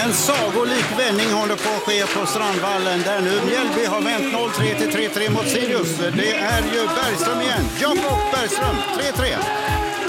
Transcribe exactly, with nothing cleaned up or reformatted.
En sagolik vändning håller på att ske på Strandvallen där nu Mjällby har vänt noll tre till tre tre mot Sirius. Det är ju Bergström igen. Jakob Bergström, tre tre.